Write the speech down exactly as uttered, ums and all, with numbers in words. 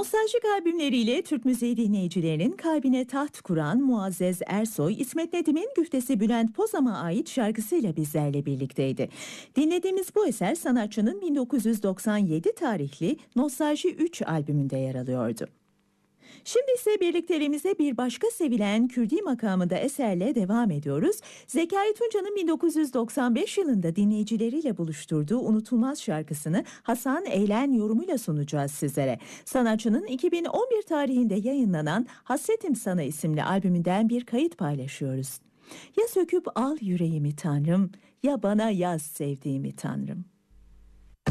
Nostaljik albümleriyle Türk müziği dinleyicilerinin kalbine taht kuran Muazzez Ersoy, İsmet Nedim'in güftesi Bülent Pozam'a ait şarkısıyla bizlerle birlikteydi. Dinlediğimiz bu eser sanatçının bin dokuz yüz doksan yedi tarihli Nostalji üç albümünde yer alıyordu. Şimdi ise birlikteliğimize bir başka sevilen Kürdi makamında eserle devam ediyoruz. Zekai Tunca'nın bin dokuz yüz doksan beş yılında dinleyicileriyle buluşturduğu unutulmaz şarkısını Hasan Eğlen yorumuyla sunacağız sizlere. Sanatçının iki bin on bir tarihinde yayınlanan Hasretim Sana isimli albümünden bir kayıt paylaşıyoruz. Ya söküp al yüreğimi Tanrım, ya bana yaz sevdiğimi Tanrım.